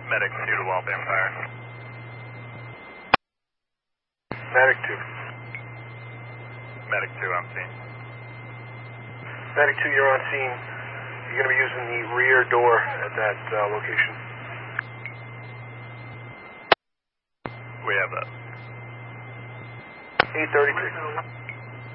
Medic 2 to Waltham Fire. Medic 2. Medic 2 on scene. Medic 2, you're on scene. You're going to be using the rear door at that location. We have that. 833.